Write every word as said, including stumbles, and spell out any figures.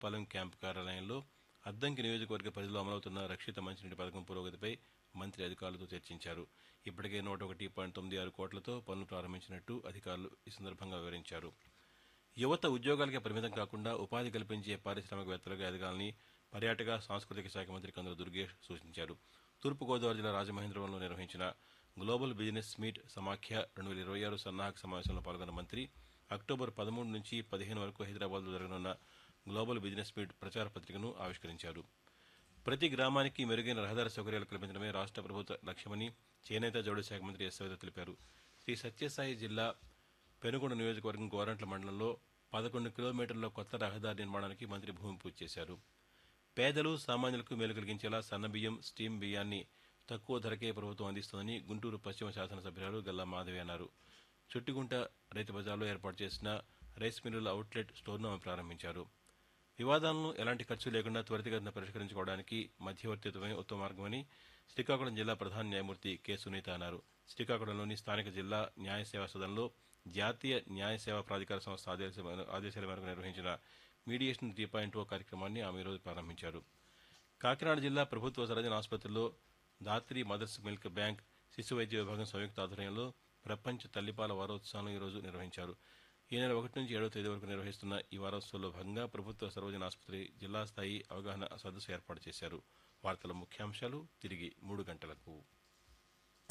ఉప్పలం camp కార్యాలయంలో అద్దంకి నియోజకవర్గ పరిధిలో అమలవుతున్న రక్షిత మంచినీటి పథకం పురోగతిపై మంత్రి అధికారులతో చర్చించారు. ఇప్పటికే నూట ఒకటి పాయింట్ తొమ్మిది ఆరు కోట్లతో పనులు ప్రారంభించినట్టు అధికారులు ఈ సందర్భంగా వివరించారు. యువత ఉద్యోగాలకే పరిమితం కాకుండా ఉపాధి కల్పించే పారిశ్రామికవేత్తలుగా ఎదగాలని పర్యాటక సాంస్కృతిక శాఖ మంత్రి కందుల దుర్గేష్ సూచించారు. తూర్పుగోదావరి జిల్లా రాజమహేంద్రవరంలో నిర్వహించిన గ్లోబల్ బిజినెస్ మీట్ సమాఖ్య రెండు వేల ఇరవై ఆరు సన్నాహక సమావేశంలో పాల్గొన్న మంత్రి అక్టోబర్ పదమూడు నుంచి పదిహేను వరకు హైదరాబాద్లో జరగనున్న గ్లోబల్ బిజినెస్ మీట్ ప్రచార పత్రికను ఆవిష్కరించారు. ప్రతి గ్రామానికి మెరుగైన రహదారి సౌకర్యాలు కల్పించడమే రాష్ట్ర ప్రభుత్వ లక్ష్యమని చేనేత జౌళి శాఖ మంత్రి ఎస్ సవిత తెలిపారు. శ్రీ సత్యసాయి జిల్లా పెనుగొండ నియోజకవర్గం గోరంట్ల మండలంలో పదకొండు కిలోమీటర్ల కొత్త రహదారి నిర్మాణానికి మంత్రి భూమి పూజ చేశారు. పేదలు సామాన్యులకు మేలు కలిగించేలా సన్నబియ్యం, స్టీమ్ బియ్యాన్ని తక్కువ ధరకే ప్రభుత్వం అందిస్తోందని గుంటూరు పశ్చిమ శాసనసభ్యురాలు గల్లా మాధవి అన్నారు. చుట్టుగుంట రైతు బజార్లో ఏర్పాటు చేసిన రైస్ మిల్లుల అవుట్లెట్ స్టోర్ను ఆమె ప్రారంభించారు. వివాదాలను ఎలాంటి ఖర్చు లేకుండా త్వరితగతిన పరిష్కరించుకోవడానికి మధ్యవర్తిత్వమే ఉత్తమ మార్గమని శ్రీకాకుళం జిల్లా ప్రధాన న్యాయమూర్తి కె సునీత అన్నారు. శ్రీకాకుళంలోని స్థానిక జిల్లా న్యాయ సేవా సదనంలో జాతీయ న్యాయ సేవా ప్రాధికార సంస్థ ఆదేశాల మేరకు నిర్వహించిన మీడియేషన్ త్రీ పాయింట్ ఓ కార్యక్రమాన్ని ఆమె ఈరోజు ప్రారంభించారు. కాకినాడ జిల్లా ప్రభుత్వ సర్వజన ఆసుపత్రిలో ధాత్రి మదర్స్ మిల్క్ బ్యాంక్ శిశు వైద్య విభాగం సంయుక్త ఆధ్వర్యంలో ప్రపంచ తల్లిపాల వారోత్సవాలను ఈరోజు నిర్వహించారు. ఈ నెల ఒకటి నుంచి ఏడవ తేదీ వరకు నిర్వహిస్తున్న ఈ వారోత్సవంలో భాగంగా ప్రభుత్వ సర్వజన ఆసుపత్రి జిల్లా స్థాయి అవగాహన సదస్సు ఏర్పాటు చేశారు. వార్తల ముఖ్యాంశాలు తిరిగి మూడు గంటలకు.